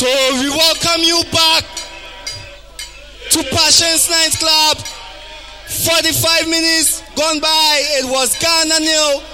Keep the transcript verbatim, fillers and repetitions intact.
So we welcome you back to Passions Night Club. forty-five minutes gone by. It was Ghana nil,